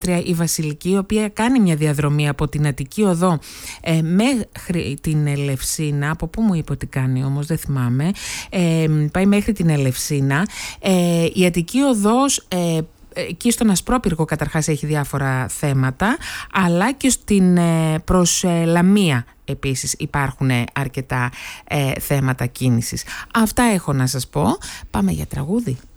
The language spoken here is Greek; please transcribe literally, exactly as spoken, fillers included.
η Βασιλική, η οποία κάνει μια διαδρομή από την Αττική Οδό ε, μέχρι την Ελευσίνα. Από πού μου είπε ότι κάνει όμως, δεν θυμάμαι. Ε, πάει μέχρι την Ελευσίνα. Ε, η Αττική Οδός ε, εκεί στον Ασπρόπυργο καταρχάς έχει διάφορα θέματα, αλλά και στην ε, προς ε, Λαμία επίσης υπάρχουν αρκετά ε, θέματα κίνησης. Αυτά έχω να σας πω. Πάμε για τραγούδι.